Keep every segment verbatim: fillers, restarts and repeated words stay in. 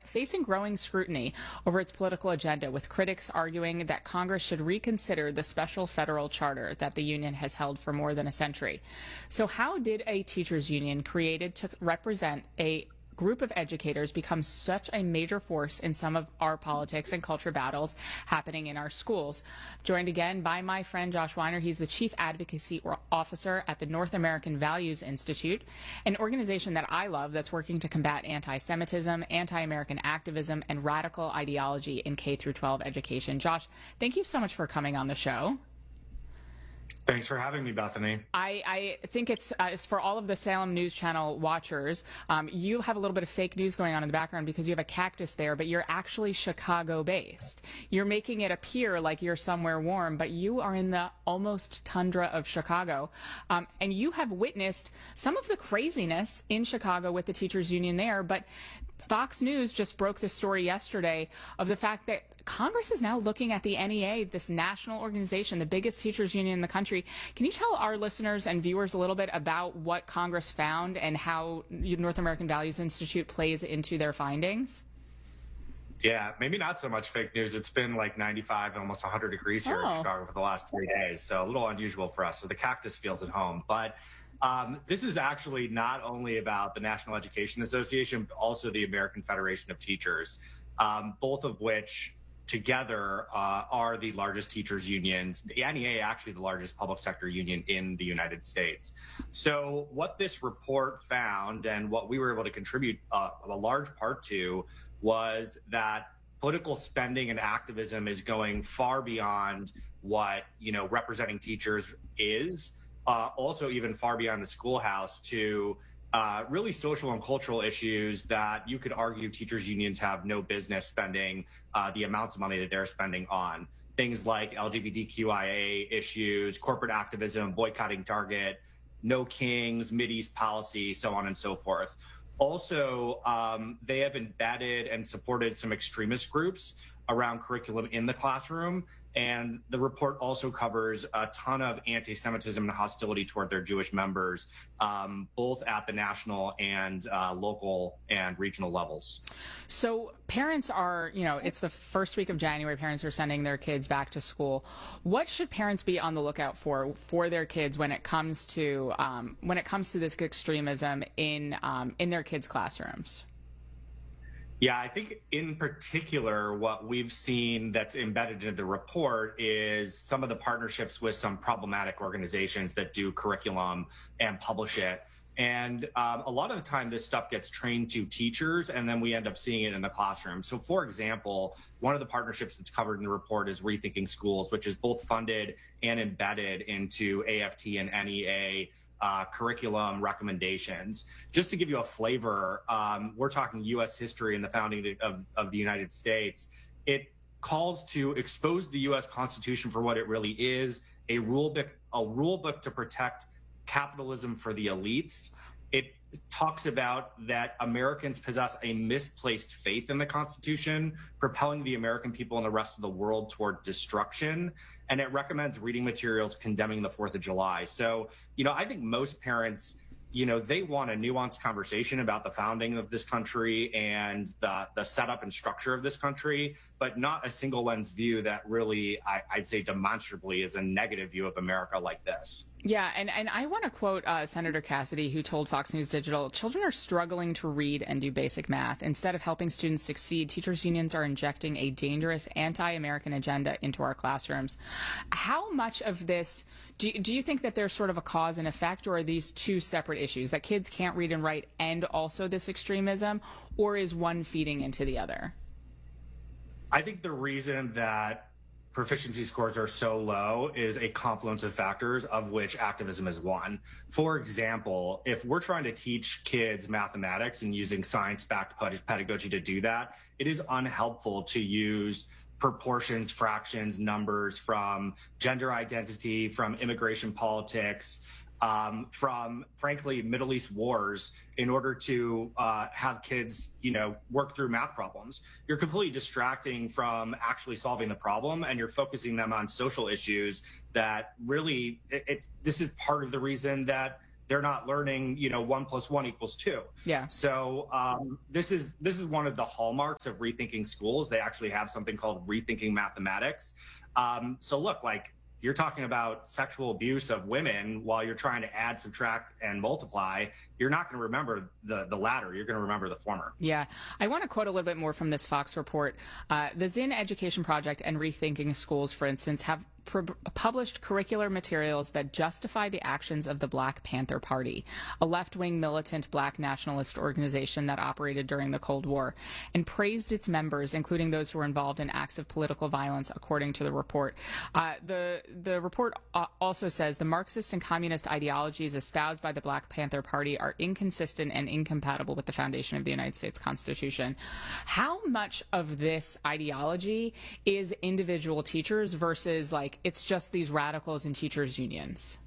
facing growing scrutiny over its political agenda, with critics arguing that Congress should reconsider the special federal charter that the union has held for more than a century. So how did a teachers union created to represent a group of educators become such a major force in some of our politics and culture battles happening in our schools? Joined again by my friend Josh Weiner. He's the Chief Advocacy Officer at the North American Values Institute, an organization that I love that's working to combat anti-Semitism, anti-American activism, and radical ideology in K through twelve education. Josh, thank you so much for coming on the show. Thanks for having me, Bethany. I, I think it's, uh, it's for all of the Salem News Channel watchers. Um, you have a little bit of fake news going on in the background because you have a cactus there, but you're actually Chicago-based. You're making it appear like you're somewhere warm, but you are in the almost tundra of Chicago. Um, and you have witnessed some of the craziness in Chicago with the teachers union there, but Fox News just broke the story yesterday of the fact that Congress is now looking at the N E A, this national organization, the biggest teachers union in the country. Can you tell our listeners and viewers a little bit about what Congress found and how North American Values Institute plays into their findings? Yeah, maybe not so much fake news. It's been like ninety-five, almost one hundred degrees here oh. in Chicago for the last three days, so a little unusual for us. So the cactus feels at home. But um, this is actually not only about the National Education Association, but also the American Federation of Teachers, um, both of which together uh, are the largest teachers unions. The N E A actually the largest public sector union in the United States. So what this report found and what we were able to contribute uh, a large part to was that political spending and activism is going far beyond what, you know, representing teachers is, uh, also even far beyond the schoolhouse to Uh, really social and cultural issues that you could argue teachers unions have no business spending uh, the amounts of money that they're spending on. Things like L G B T Q I A issues, corporate activism, boycotting Target, no kings, Mideast policy, so on and so forth. Also, um, they have embedded and supported some extremist groups around curriculum in the classroom. And the report also covers a ton of anti-Semitism and hostility toward their Jewish members, um, both at the national and uh, local and regional levels. So parents are, you know, it's the first week of January, parents are sending their kids back to school. What should parents be on the lookout for for their kids when it comes to um, when it comes to this extremism in um, in their kids' classrooms? Yeah, I think in particular, what we've seen that's embedded in the report is some of the partnerships with some problematic organizations that do curriculum and publish it. And um, a lot of the time, this stuff gets trained to teachers, and then we end up seeing it in the classroom. So, for example, one of the partnerships that's covered in the report is Rethinking Schools, which is both funded and embedded into A F T and N E A Uh, curriculum recommendations. Just to give you a flavor, um, we're talking U S history and the founding of, of the United States. It calls to expose the U S Constitution for what it really is, a rule book, a rule book to protect capitalism for the elites. It talks about that Americans possess a misplaced faith in the Constitution, propelling the American people and the rest of the world toward destruction. And it recommends reading materials condemning the fourth of July. So, you know, I think most parents, you know, they want a nuanced conversation about the founding of this country and the, the setup and structure of this country, but not a single lens view that really, I, I'd say demonstrably is a negative view of America like this. Yeah, and, and I want to quote uh, Senator Cassidy, who told Fox News Digital, "Children are struggling to read and do basic math. Instead of helping students succeed, teachers unions are injecting a dangerous anti-American agenda into our classrooms." How much of this, do, do you think that there's sort of a cause and effect, or are these two separate issues, that kids can't read and write and also this extremism, or is one feeding into the other? I think the reason that proficiency scores are so low is a confluence of factors, of which activism is one. For example, if we're trying to teach kids mathematics and using science-backed pedagogy to do that, it is unhelpful to use proportions, fractions, numbers from gender identity, from immigration politics, um, from, frankly, Middle East wars in order to uh, have kids, you know, work through math problems. You're completely distracting from actually solving the problem, and you're focusing them on social issues that really, it, it, this is part of the reason that they're not learning, you know, one plus one equals two. Yeah. So um, this is this is one of the hallmarks of Rethinking Schools. They actually have something called Rethinking Mathematics. Um, so look, like, you're talking about sexual abuse of women while you're trying to add, subtract, and multiply, you're not going to remember the, the latter. You're going to remember the former. Yeah. I want to quote a little bit more from this Fox report. Uh, the Zinn Education Project and Rethinking Schools, for instance, have published curricular materials that justify the actions of the Black Panther Party, a left-wing militant black nationalist organization that operated during the Cold War, and praised its members, including those who were involved in acts of political violence, according to the report. Uh, the, the report also says the Marxist and communist ideologies espoused by the Black Panther Party are inconsistent and incompatible with the foundation of the United States Constitution. How much of this ideology is individual teachers versus, like, it's just these radicals and teachers unions?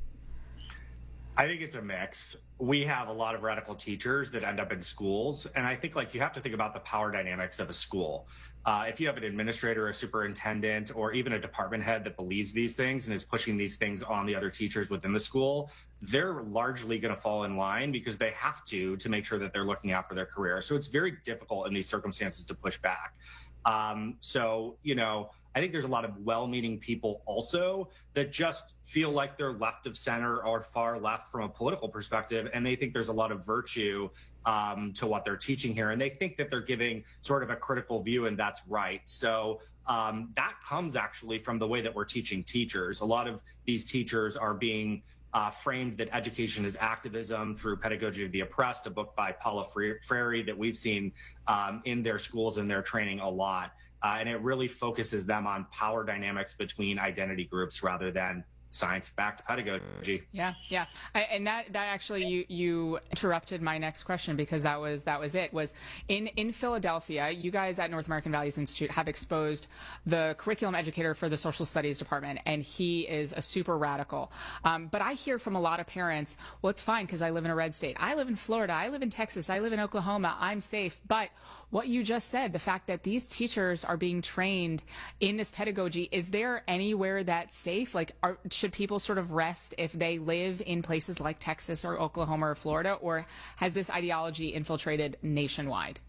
I think it's a mix. We have a lot of radical teachers that end up in schools. And I think, like, you have to think about the power dynamics of a school. Uh, if you have an administrator, a superintendent, or even a department head that believes these things and is pushing these things on the other teachers within the school, they're largely going to fall in line because they have to, to make sure that they're looking out for their career. So it's very difficult in these circumstances to push back. Um, so, you know, I think there's a lot of well-meaning people also that just feel like they're left of center or far left from a political perspective, and they think there's a lot of virtue um, to what they're teaching here, and they think that they're giving sort of a critical view, and that's right. So um, that comes actually from the way that we're teaching teachers. A lot of these teachers are being Uh, framed that education is activism through Pedagogy of the Oppressed, a book by Paula Freire that we've seen um, in their schools and their training a lot. Uh, and it really focuses them on power dynamics between identity groups rather than science-backed pedagogy. Yeah, yeah, I, and that that actually you you interrupted my next question, because that was that was it. Was in in Philadelphia, you guys at North American Values Institute have exposed the curriculum educator for the social studies department, and he is a super radical. Um, but I hear from a lot of parents, well, it's fine because I live in a red state. I live in Florida. I live in Texas. I live in Oklahoma. I'm safe. But what you just said, the fact that these teachers are being trained in this pedagogy, is there anywhere that's safe? Like, are, should people sort of rest if they live in places like Texas or Oklahoma or Florida, or has this ideology infiltrated nationwide?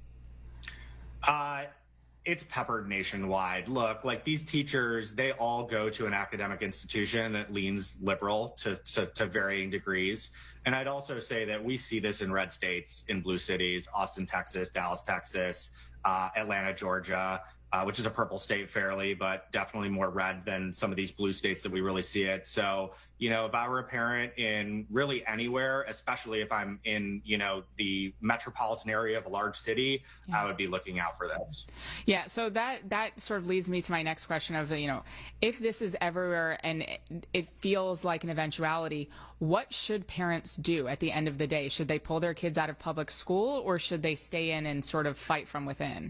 Uh, it's peppered nationwide. Look, like, these teachers, they all go to an academic institution that leans liberal to, to, to varying degrees. And I'd also say that we see this in red states, in blue cities, Austin, Texas, Dallas, Texas, uh, Atlanta, Georgia, uh, which is a purple state fairly, but definitely more red than some of these blue states that we really see it. So, you know, if I were a parent in really anywhere, especially if I'm in, you know, the metropolitan area of a large city, yeah. I would be looking out for this. Yeah. So that, that sort of leads me to my next question of, you know, if this is everywhere and it feels like an eventuality, what should parents do at the end of the day? Should they pull their kids out of public school, or should they stay in and sort of fight from within?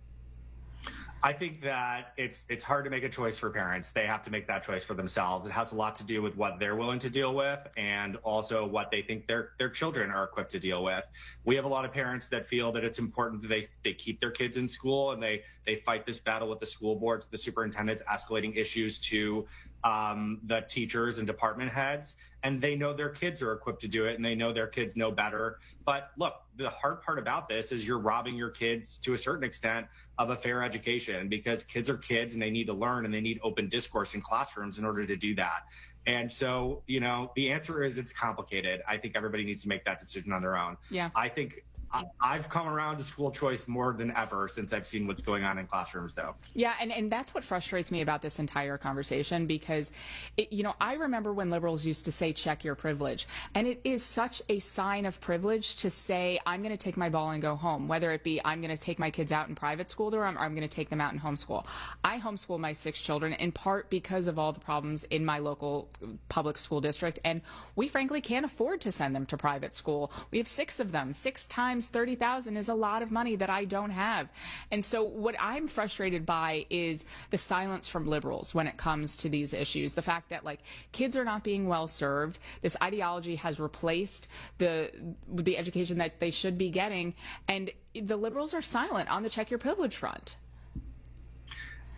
I think that it's it's hard to make a choice for parents. They have to make that choice for themselves. It has a lot to do with what they're willing to deal with, and also what they think their their children are equipped to deal with. We have a lot of parents that feel that it's important that they they keep their kids in school, and they they fight this battle with the school boards, the superintendents, escalating issues to um, the teachers and department heads. And they know their kids are equipped to do it, and they know their kids know better. But look, the hard part about this is you're robbing your kids to a certain extent of a fair education, because kids are kids and they need to learn, and they need open discourse in classrooms in order to do that. And so, you know, the answer is it's complicated. I think everybody needs to make that decision on their own. Yeah. I think I've come around to school choice more than ever since I've seen what's going on in classrooms, though. Yeah, and, and that's what frustrates me about this entire conversation, because, it, you know, I remember when liberals used to say, check your privilege. And it is such a sign of privilege to say, I'm going to take my ball and go home, whether it be I'm going to take my kids out in private school, or I'm, or I'm going to take them out in homeschool. I homeschool my six children in part because of all the problems in my local public school district. And we frankly can't afford to send them to private school. We have six of them, six times thirty thousand is a lot of money that I don't have. And so what I'm frustrated by is the silence from liberals when it comes to these issues. The fact that, like, kids are not being well served. This ideology has replaced the the education that they should be getting, and the liberals are silent on the check your privilege front.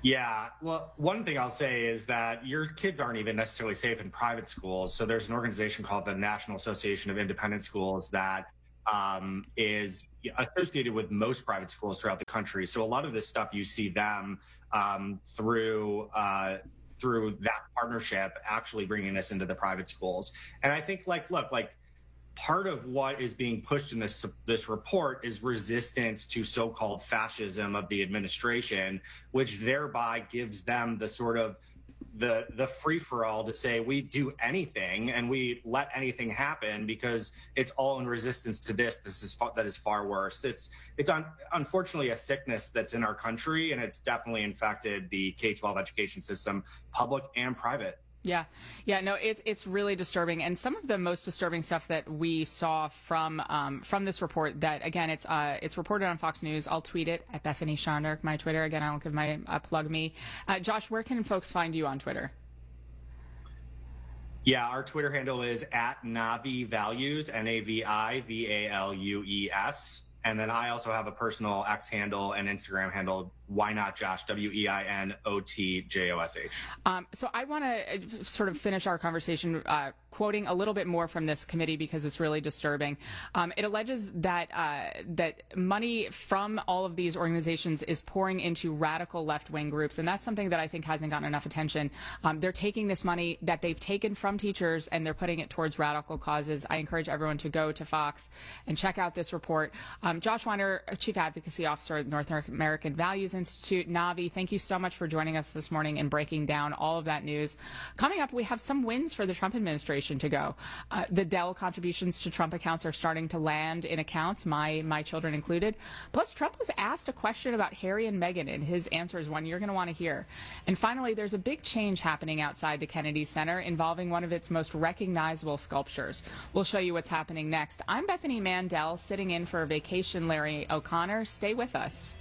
Yeah, well, one thing I'll say is that your kids aren't even necessarily safe in private schools. So there's an organization called the National Association of Independent Schools that um, is associated with most private schools throughout the country. So a lot of this stuff you see them um, through uh, through that partnership actually bringing this into the private schools. And I think, like, look, like. Part of what is being pushed in this this report is resistance to so-called fascism of the administration, which thereby gives them the sort of the the free-for-all to say we do anything and we let anything happen because it's all in resistance to this. This is that is far worse. It's it's un, unfortunately a sickness that's in our country, and it's definitely infected the K twelve education system, public and private. Yeah, yeah, no, it's it's really disturbing, and some of the most disturbing stuff that we saw from um, from this report. That again, it's uh, it's reported on Fox News. I'll tweet it at Bethany Schonderk, my Twitter. Again, I'll give my uh, plug me. Uh, Josh, where can folks find you on Twitter? Yeah, our Twitter handle is at Navi Values, N A V I V A L U E S. And then I also have a personal X handle and Instagram handle, Why Not Josh, W E I N O T J O S H. Um, so I want to sort of finish our conversation uh, quoting a little bit more from this committee because it's really disturbing. Um, it alleges that uh, that money from all of these organizations is pouring into radical left-wing groups, and that's something that I think hasn't gotten enough attention. Um, they're taking this money that they've taken from teachers and they're putting it towards radical causes. I encourage everyone to go to Fox and check out this report. Um, Josh Weiner, Chief Advocacy Officer at North American Values Institute. Navi, thank you so much for joining us this morning and breaking down all of that news. Coming up, we have some wins for the Trump administration to go. Uh, the Dell contributions to Trump accounts are starting to land in accounts, my my children included. Plus, Trump was asked a question about Harry and Meghan, and his answer is one you're going to want to hear. And finally, there's a big change happening outside the Kennedy Center involving one of its most recognizable sculptures. We'll show you what's happening next. I'm Bethany Mandel, sitting in for Vacation Larry O'Connor. Stay with us.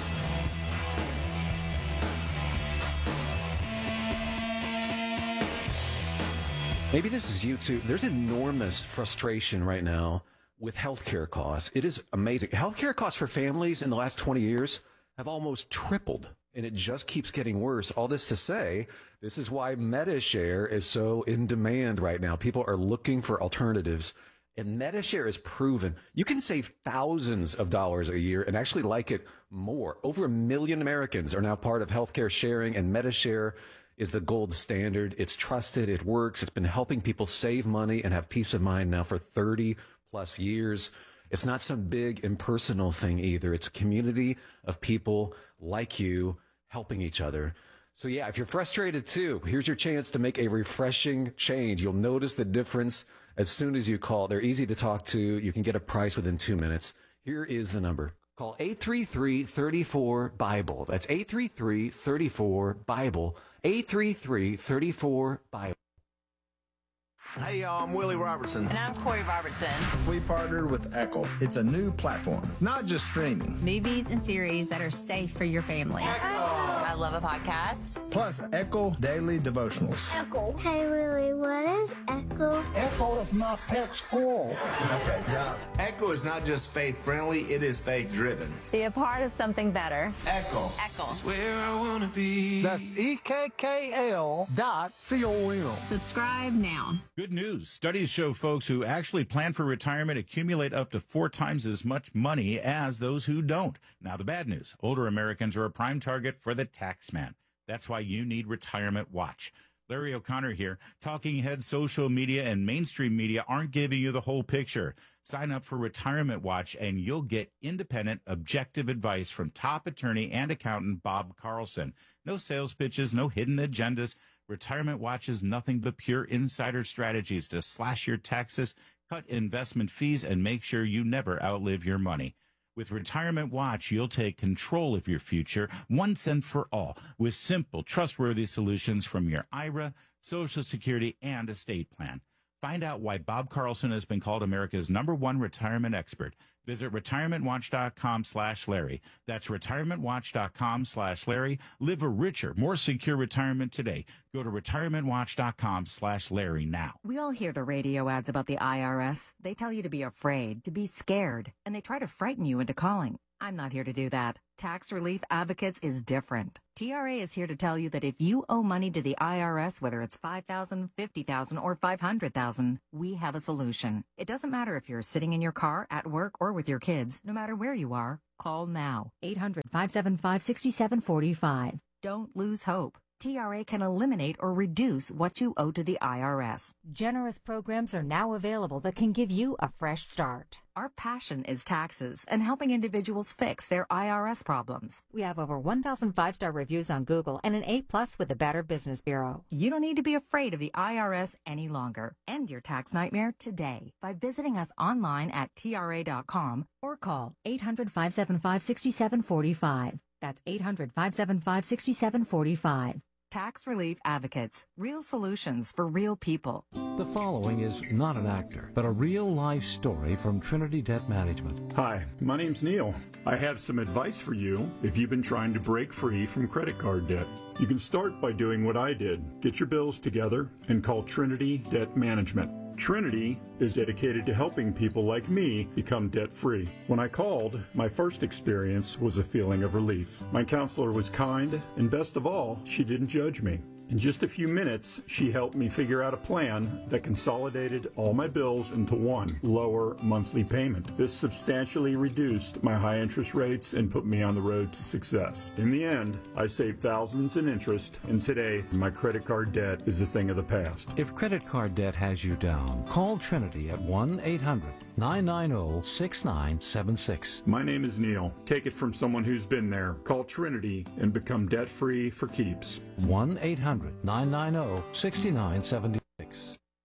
Maybe this is you too. There's enormous frustration right now with healthcare costs. It is amazing. Healthcare costs for families in the last twenty years have almost tripled, and it just keeps getting worse. All this to say, this is why MediShare is so in demand right now. People are looking for alternatives, and MediShare is proven you can save thousands of dollars a year and actually like it more. Over a million Americans are now part of healthcare sharing, and MediShare is the gold standard. It's trusted. It works. It's been helping people save money and have peace of mind now for thirty plus years. It's not some big impersonal thing either. It's a community of people like you helping each other. So yeah, if you're frustrated too, here's your chance to make a refreshing change. You'll notice the difference as soon as you call. They're easy to talk to. You can get a price within two minutes. Here is the number. Call eight three three, three four, Bible. That's eight three three, three four, Bible. eight three three, three four, Bible. Hey, y'all, I'm Willie Robertson. And I'm Corey Robertson. We partnered with Echo. It's a new platform, not just streaming. Movies and series that are safe for your family. Echo. I love a podcast. Plus, Echo Daily Devotionals. Echo. Hey, Willie, what is Echo? Echo is my pet squirrel. Okay, now, Echo is not just faith-friendly, it is faith-driven. Be a part of something better. Echo. Echo. It's where I want to be. That's E K K L dot C O M. Subscribe now. Good news. Studies show folks who actually plan for retirement accumulate up to four times as much money as those who don't. Now, the bad news. Older Americans are a prime target for the tax man. That's why you need Retirement Watch. Larry O'Connor here. Talking heads, social media, and mainstream media aren't giving you the whole picture. Sign up for Retirement Watch, and you'll get independent, objective advice from top attorney and accountant Bob Carlson. No sales pitches, no hidden agendas. Retirement Watch is nothing but pure insider strategies to slash your taxes, cut investment fees, and make sure you never outlive your money. With Retirement Watch, you'll take control of your future once and for all with simple, trustworthy solutions from your I R A, Social Security, and estate plan. Find out why Bob Carlson has been called America's number one retirement expert. Visit retirementwatch.com slash Larry. That's retirementwatch.com slash Larry. Live a richer, more secure retirement today. Go to retirementwatch.com slash Larry now. We all hear the radio ads about the I R S. They tell you to be afraid, to be scared, and they try to frighten you into calling. I'm not here to do that. Tax Relief Advocates is different. T R A is here to tell you that if you owe money to the I R S, whether it's five thousand dollars, fifty thousand dollars, or five hundred thousand dollars, we have a solution. It doesn't matter if you're sitting in your car, at work, or with your kids. No matter where you are, call now. eight hundred, five seven five, six seven four five. Don't lose hope. T R A can eliminate or reduce what you owe to the I R S. Generous programs are now available that can give you a fresh start. Our passion is taxes and helping individuals fix their I R S problems. We have over one thousand five-star reviews on Google and an A plus with the Better Business Bureau. You don't need to be afraid of the I R S any longer. End your tax nightmare today by visiting us online at T R A dot com or call eight hundred, five seven five, six seven four five. That's eight hundred, five seven five, six seven four five. Tax Relief Advocates. Real solutions for real people. The following is not an actor, but a real-life story from Trinity Debt Management. Hi, my name's Neil. I have some advice for you if you've been trying to break free from credit card debt. You can start by doing what I did. Get your bills together and call Trinity Debt Management. Trinity is dedicated to helping people like me become debt-free. When I called, my first experience was a feeling of relief. My counselor was kind, and best of all, she didn't judge me. In just a few minutes, she helped me figure out a plan that consolidated all my bills into one lower monthly payment. This substantially reduced my high interest rates and put me on the road to success. In the end, I saved thousands in interest, and today, my credit card debt is a thing of the past. If credit card debt has you down, call Trinity at one eight hundred, nine nine zero, six nine seven six. My name is Neil. Take it from someone who's been there. Call Trinity and become debt-free for keeps. one eight hundred, nine nine zero, six nine seven six.